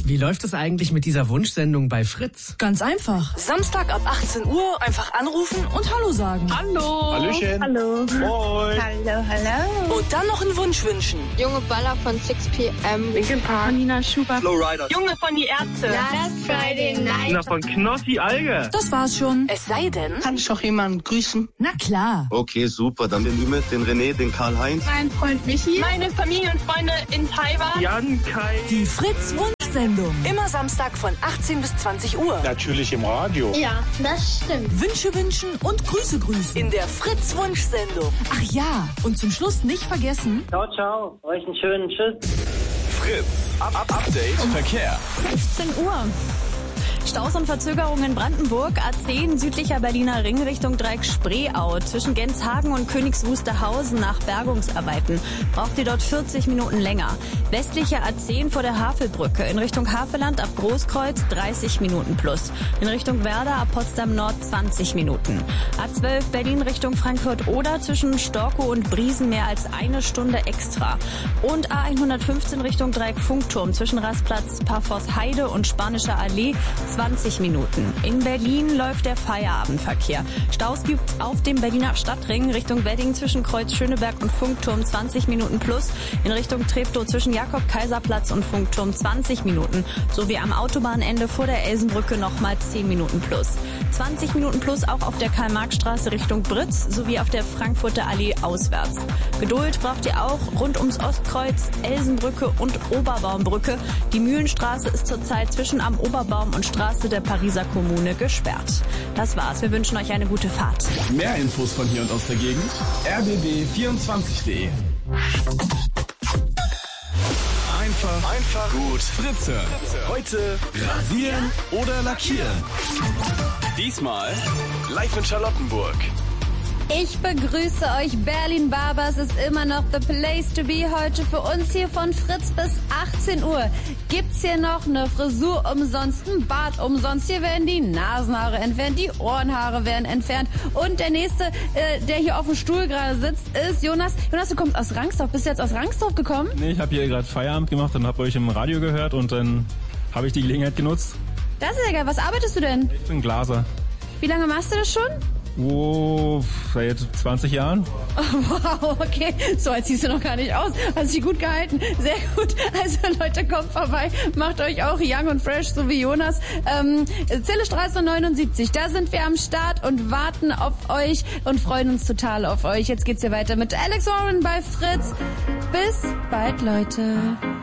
Wie läuft es eigentlich mit dieser Wunschsendung bei Fritz? Ganz einfach. Samstag ab 18 Uhr einfach anrufen Und Hallo sagen. Hallo! Hallöchen. Hallo. Moin. Hallo. und dann noch einen Wunsch wünschen. Junge Baller von 6pm. Linkin Park. Nina Schubert. Flowrider. Junge von die Ärzte. Last Friday Night. Na, von Knossi Alge. Das war's schon. Es sei denn, Kann ich doch jemanden grüßen? Na klar. Okay, super. Dann den Ümit, den René, den Karl-Heinz. Mein Freund Michi. Meine Familie und Freunde in Taiwan. Jan, Kai. Die Fritz-Wunschsendung. immer Samstag von 18 bis 20 Uhr. Natürlich im Radio. Ja, das stimmt. Wünsche wünschen und Grüße grüßen. In der Fritz-Wunschsendung. Ach ja, und zum Schluss nicht vergessen... Ciao, ciao. Euch einen schönen Tschüss. Fritz. Update Verkehr. 15 Uhr. Staus und Verzögerungen in Brandenburg. A10 südlicher Berliner Ring Richtung Dreieck Spreeau. Zwischen Genshagen und Königs Wusterhausen nach Bergungsarbeiten. Braucht ihr dort 40 Minuten länger. Westliche A10 vor der Havelbrücke. In Richtung Havelland ab Großkreuz 30 Minuten plus. In Richtung Werder ab Potsdam Nord 20 Minuten. A12 Berlin Richtung Frankfurt-Oder zwischen Storkow und Briesen mehr als eine Stunde extra. Und A115 Richtung Dreieck Funkturm zwischen Rastplatz Paphos Heide und Spanischer Allee 20 Minuten. In Berlin läuft der Feierabendverkehr. Staus gibt's auf dem Berliner Stadtring Richtung Wedding zwischen Kreuz Schöneberg und Funkturm 20 Minuten plus. In Richtung Treptow zwischen Jakob-Kaiser-Platz und Funkturm 20 Minuten. Sowie am Autobahnende vor der Elsenbrücke nochmal 10 Minuten plus. 20 Minuten plus auch auf der Karl-Marx-Straße Richtung Britz sowie auf der Frankfurter Allee auswärts. Geduld braucht ihr auch rund ums Ostkreuz, Elsenbrücke und Oberbaumbrücke. Die Mühlenstraße ist zurzeit zwischen am Oberbaum und Straße der Pariser Kommune gesperrt. Das war's. Wir wünschen euch eine gute Fahrt. Mehr Infos von hier und aus der Gegend. rbb24.de. Einfach gut Fritze. Heute rasieren oder lackieren. Diesmal live in Charlottenburg. Ich begrüße euch. Berlin Barbers ist immer noch the place to be. Heute für uns hier von Fritz bis 18 Uhr. Gibt's hier noch eine Frisur umsonst, ein Bart umsonst. Hier werden die Nasenhaare entfernt, die Ohrenhaare werden entfernt. Und der nächste, der hier auf dem Stuhl gerade sitzt, ist Jonas. Jonas, du kommst aus Rangsdorf. Bist du jetzt aus Rangsdorf gekommen? Nee, ich habe hier gerade Feierabend gemacht und habe euch im Radio gehört und dann habe ich die Gelegenheit genutzt. Das ist ja geil. Was arbeitest du denn? Ich bin Glaser. Wie lange machst du das schon? Oh, seit 20 Jahren. Oh, wow, okay. So als siehst du noch gar nicht aus. Hast dich gut gehalten. Sehr gut. Also Leute, kommt vorbei. Macht euch auch young und fresh, so wie Jonas. Zillestraße 79. Da sind wir am Start und warten auf euch und freuen uns total auf euch. Jetzt geht's hier weiter mit Alex Warren bei Fritz. Bis bald, Leute.